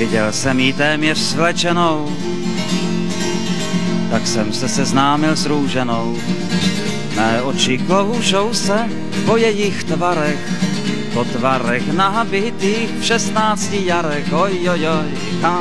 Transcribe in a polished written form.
Viděl jsem jí téměř svlečenou, tak jsem se seznámil s Růženou. Mé oči kloužou se po jejich tvarech, po tvarech nabitých v 16 jarech. Oj, oj, oj,